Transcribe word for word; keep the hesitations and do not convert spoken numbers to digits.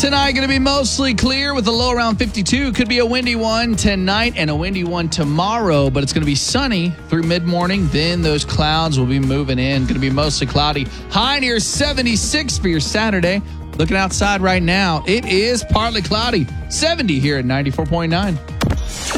Tonight going to be mostly clear with a low around fifty-two. Could be a windy one tonight and a windy one tomorrow, but it's going to be sunny through mid-morning. Then those clouds will be moving in. Going to be mostly cloudy. High near seventy-six for your Saturday. Looking outside right now, it is partly cloudy. seventy here at ninety-four point nine.